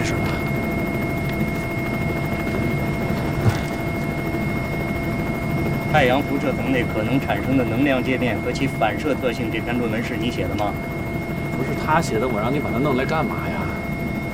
回事吧？ 太阳辐射层内可能产生的能量界面和其反射特性，这篇论文是你写的吗？ 不是他写的，我让你把它弄来干嘛呀？